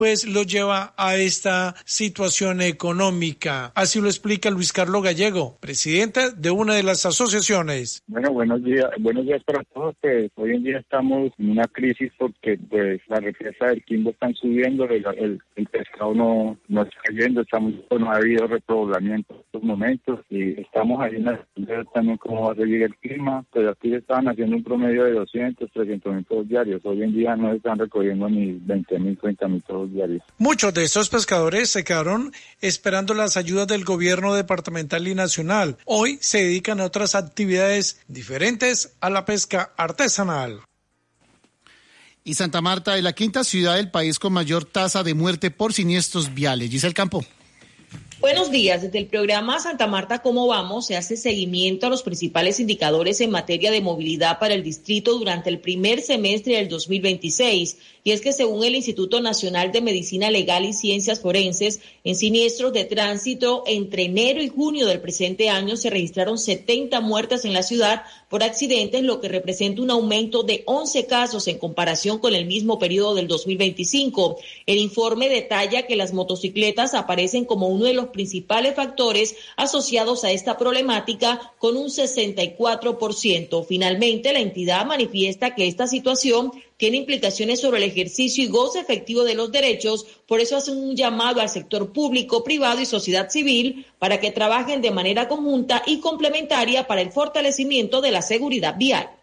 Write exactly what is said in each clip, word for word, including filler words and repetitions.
pues lo lleva a esta situación económica. Así lo explica Luis Carlos Gallego, presidente de una de las asociaciones. Bueno, buenos días, buenos días para todos. Pues hoy en día estamos en una crisis porque pues la represa del Quimbo están subiendo, el, el, el pescado no, no está cayendo, estamos, no ha habido repoblamiento en estos momentos y estamos ahí en la también cómo va a seguir el clima. Pues aquí estaban haciendo un promedio de doscientos, trescientos mil todos diarios. Hoy en día no están recogiendo ni veinte mil, treinta mil todos diarios. Muchos de estos pescadores se quedaron esperando las ayudas del gobierno departamental y nacional. Hoy se dedican a otras actividades diferentes a la pesca artesanal. Y Santa Marta es la quinta ciudad del país con mayor tasa de muerte por siniestros viales. Giselle Campo. Buenos días. Desde el programa Santa Marta, ¿cómo vamos? Se hace seguimiento a los principales indicadores en materia de movilidad para el distrito durante el primer semestre del dos mil veintiséis. Y es que según el Instituto Nacional de Medicina Legal y Ciencias Forenses, en siniestros de tránsito entre enero y junio del presente año se registraron setenta muertes en la ciudad por accidentes, lo que representa un aumento de once casos en comparación con el mismo periodo del dos mil veinticinco. El informe detalla que las motocicletas aparecen como uno de los principales factores asociados a esta problemática con un sesenta y cuatro por ciento. Finalmente, la entidad manifiesta que esta situación tiene implicaciones sobre el ejercicio y goce efectivo de los derechos, por eso hacen un llamado al sector público, privado y sociedad civil para que trabajen de manera conjunta y complementaria para el fortalecimiento de la seguridad vial.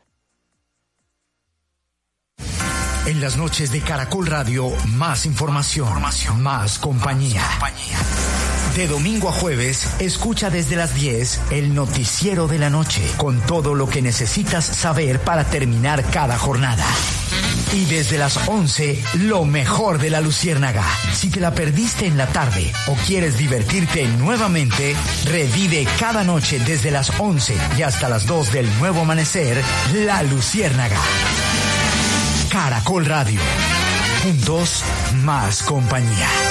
En las noches de Caracol Radio, más información, información. más compañía. Más compañía. De domingo a jueves, escucha desde las diez el noticiero de la noche, con todo lo que necesitas saber para terminar cada jornada. Y desde las once, lo mejor de la Luciérnaga. Si te la perdiste en la tarde o quieres divertirte nuevamente, revive cada noche desde las once y hasta las dos del nuevo amanecer, La Luciérnaga. Caracol Radio. Juntos, más compañía.